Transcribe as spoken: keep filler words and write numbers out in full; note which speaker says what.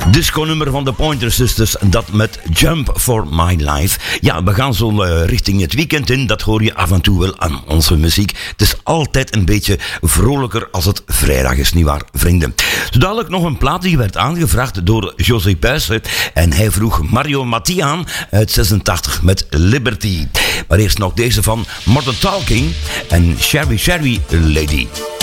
Speaker 1: Disco-nummer van de Pointer Sisters, dat met Jump for My Life. Ja, we gaan zo uh, richting het weekend in, dat hoor je af en toe wel aan onze muziek. Het is altijd een beetje vrolijker als het vrijdag is, nietwaar, vrienden? Zo dadelijk nog een plaat die werd aangevraagd door José Buijsen en hij vroeg Mario Matti aan uit zesentachtig met Liberty. Maar eerst nog deze van Modern Talking en Sherry Sherry Lady.